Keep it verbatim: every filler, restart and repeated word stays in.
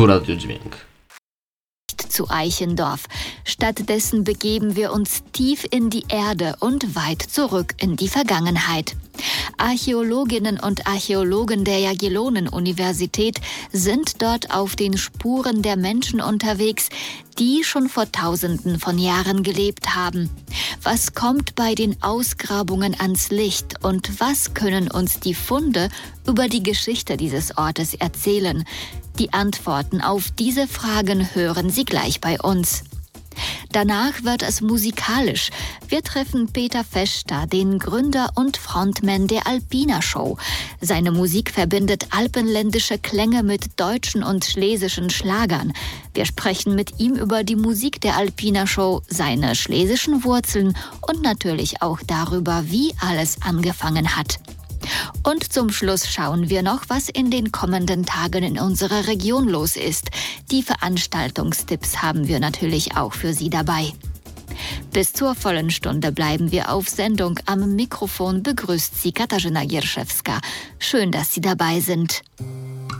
Kulturradiodźwięk. Zu Eichendorff. Stattdessen begeben wir uns tief in die Erde und weit zurück in die Vergangenheit. Archäologinnen und Archäologen der Jagiellonen-Universität sind dort auf den Spuren der Menschen unterwegs, die schon vor Tausenden von Jahren gelebt haben. Was kommt bei den Ausgrabungen ans Licht und was können uns die Funde über die Geschichte dieses Ortes erzählen? Die Antworten auf diese Fragen hören Sie gleich bei uns. Danach wird es musikalisch. Wir treffen Peter Festa, den Gründer und Frontman der Alpina Show. Seine Musik verbindet alpenländische Klänge mit deutschen und schlesischen Schlagern. Wir sprechen mit ihm über die Musik der Alpina Show, seine schlesischen Wurzeln und natürlich auch darüber, wie alles angefangen hat. Und zum Schluss schauen wir noch, was in den kommenden Tagen in unserer Region los ist. Die Veranstaltungstipps haben wir natürlich auch für Sie dabei. Bis zur vollen Stunde bleiben wir auf Sendung. Am Mikrofon begrüßt Sie Katarzyna Gierszewska. Schön, dass Sie dabei sind.